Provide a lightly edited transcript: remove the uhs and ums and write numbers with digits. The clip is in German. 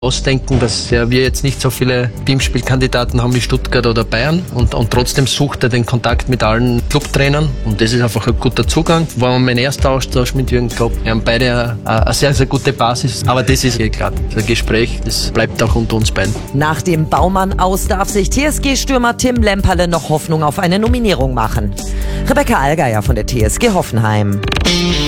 ausdenken, dass wir jetzt nicht so viele Teamspielkandidaten haben wie Stuttgart oder Bayern und trotzdem sucht er den Kontakt mit allen Clubtrainern und das ist einfach ein guter Zugang. War mein erster Austausch mit Jürgen Klopp. Wir haben beide eine sehr, sehr gute Basis, aber das ist klar. Das Gespräch, das bleibt auch unter uns beiden. Nach dem Baumann aus darf sich TSG-Stürmer Tim Lemperle noch Hoffnung auf eine Nominierung machen. Rebecca Allgeier von der TSG Hoffenheim.